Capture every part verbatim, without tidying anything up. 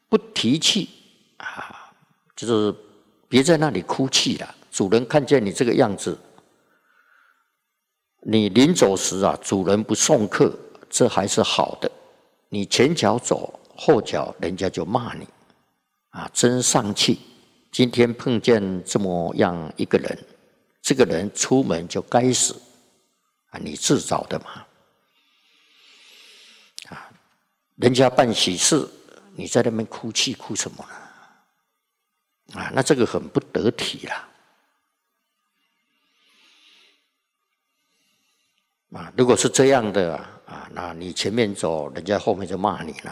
不提气啊，就是别在那里哭泣了。主人看见你这个样子，你临走时啊，主人不送客，这还是好的。你前脚走，后脚人家就骂你，啊，真丧气！今天碰见这么样一个人，这个人出门就该死，啊，你自找的嘛。啊，人家办喜事，你在那边哭泣，哭什么呢？啊，那这个很不得体啦。啊，如果是这样的啊，那你前面走，人家后面就骂你了。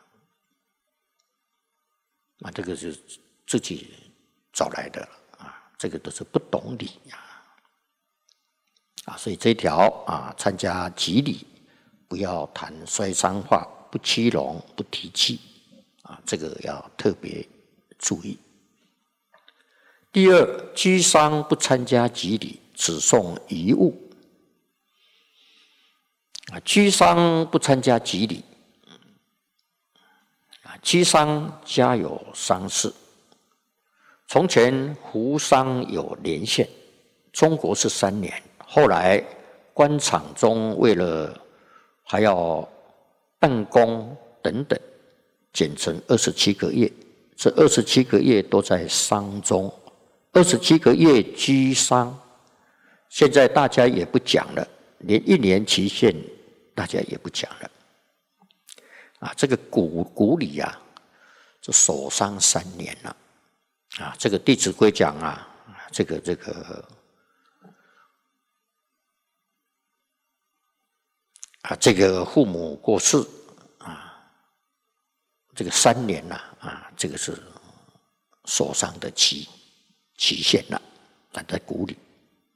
啊，这个是自己找来的啊，这个都是不懂礼啊。啊，所以这一条啊，参加吉礼不要谈衰伤话，不欺荣，不提气啊，这个要特别注意。第二，居丧不参加吉礼，只送遗物。啊，居丧不参加吉礼，啊，居丧家有丧事。从前胡丧有年限，中国是三年，后来官场中为了还要办公等等，减成二十七个月。这二十七个月都在丧中，二十七个月居丧，现在大家也不讲了，连一年期限大家也不讲了。啊，这个古古礼啊，就守丧三年了。啊，这个《弟子规》讲啊，这个这个啊，这个父母过世啊，这个三年了啊，这个是守丧的期期限了，啊，在古礼。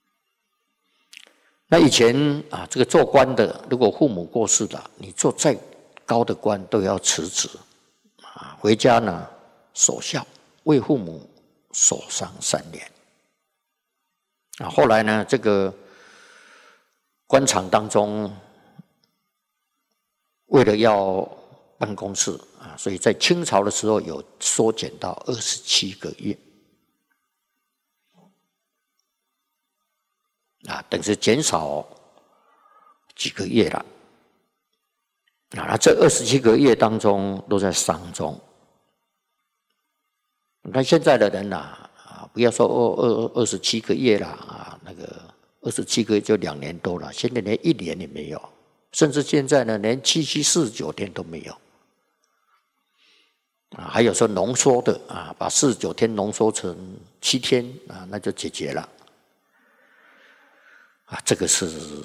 那以前啊，这个做官的，如果父母过世了，你做再高的官都要辞职啊，回家呢守孝，为父母守丧三年。啊，后来呢，这个官场当中，为了要办公室啊，所以在清朝的时候有缩减到二十七个月。啊，等于减少几个月了。啊，那这二十七个月当中都在丧中。你看现在的人呐，啊，不要说二二二十七个月了啊，那个二十七个月就两年多了，现在连一年也没有，甚至现在呢，连七七四十九天都没有。啊，还有说浓缩的啊，把四十九天浓缩成七天啊，那就解决了。啊，这个是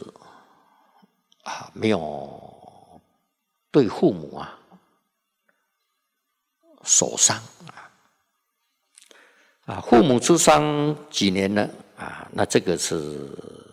啊，没有对父母啊守丧啊，啊，父母之丧几年呢？啊，那这个是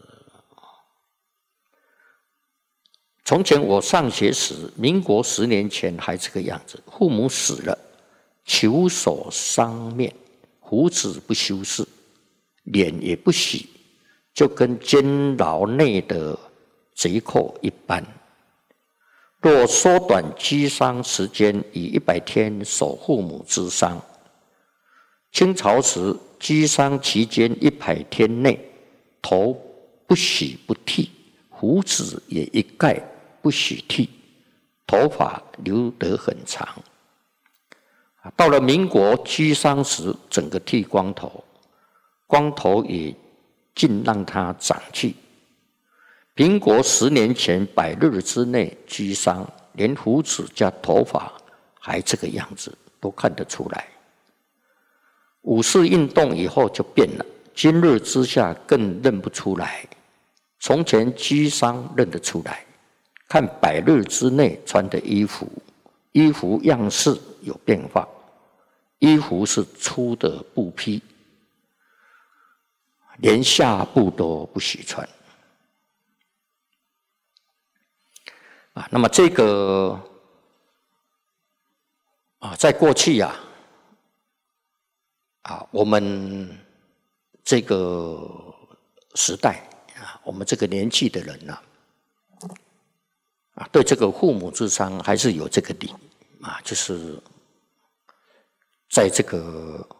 从前我上学时，民国十年前还这个样子，父母死了，求守丧面，胡子不修饰，脸也不洗。就跟监牢内的贼寇一般。若缩短居丧时间，以一百天守父母之丧。清朝时居丧期间一百天内，头不许不剃，胡子也一概不许剃，头发留得很长。到了民国居丧时，整个剃光头，光头也尽让它长去。民国十年前百日之内居丧，连胡子加头发还这个样子，都看得出来。五四运动以后就变了，今日之下更认不出来。从前居丧认得出来，看百日之内穿的衣服，衣服样式有变化，衣服是粗的布匹，连下布都不许穿。啊，那么这个啊，在过去呀、啊，啊，我们这个时代啊，我们这个年纪的人呐、啊，啊，对这个父母之丧还是有这个理啊，就是在这个